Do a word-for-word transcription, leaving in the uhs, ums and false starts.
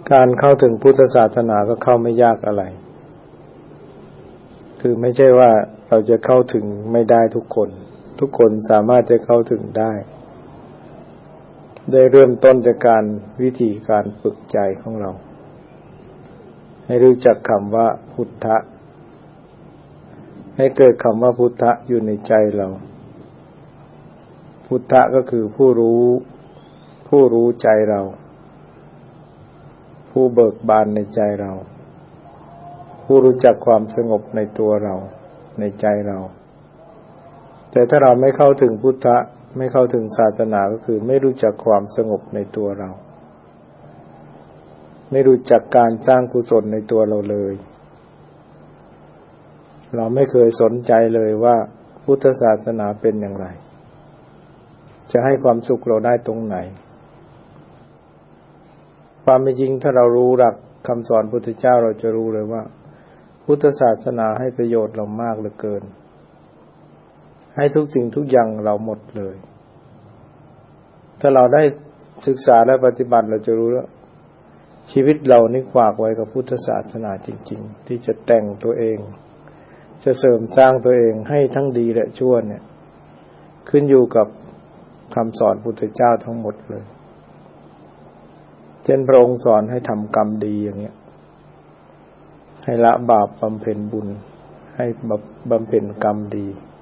การเข้าถึงพุทธศาสนาก็เข้าไม่ยากอะไรคือไม่ใช่ว่าเราจะเข้าถึงไม่ได้ทุกคนทุกคนสามารถจะเข้าถึงได้ได้เริ่มต้นจากการวิธีการฝึกใจของเราให้รู้จักคำว่าพุทธะให้เกิดคำว่าพุทธะอยู่ในใจเราพุทธะก็คือผู้รู้ผู้รู้ใจเราผู้เบิกบานในใจเราผู้รู้จักความสงบในตัวเราในใจเราแต่ถ้าเราไม่เข้าถึงพุทธะไม่เข้าถึงศาสนาก็คือไม่รู้จักความสงบในตัวเราไม่รู้จักการสร้างกุศลในตัวเราเลยเราไม่เคยสนใจเลยว่าพุทธศาสนาเป็นอย่างไรจะให้ความสุขเราได้ตรงไหนความเป็นจริงถ้าเรารู้หลักคำสอนพุทธเจ้าเราจะรู้เลยว่าพุทธศาสนาให้ประโยชน์เรามากเหลือเกินให้ทุกสิ่งทุกอย่างเราหมดเลยถ้าเราได้ศึกษาและปฏิบัติเราจะรู้ว่าชีวิตเรานี่ฝากไว้กับพุทธศาสนาจริงๆที่จะแต่งตัวเองจะเสริมสร้างตัวเองให้ทั้งดีและชั่วเนี่ยขึ้นอยู่กับคำสอนพุทธเจ้าทั้งหมดเลยเช่นพระองค์สอนให้ทำกรรมดีอย่างเงี้ยให้ละบาปบำเพ็ญบุญให้บำเพ็ญกรรมดี